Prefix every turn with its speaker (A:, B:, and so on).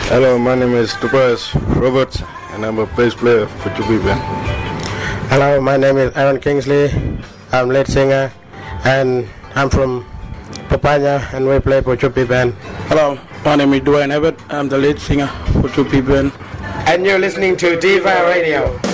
A: Hello, my name is Tobias Roberts, and I'm a bass player for Chupi Band.
B: Hello, my name is Aaron Kingsley. I'm lead singer, and I'm from Papaya, and we play for Chupi Band.
C: Hello, my name is Dwayne Abbott. I'm the lead singer for Chupi Band.
D: And you're listening to Diva Radio.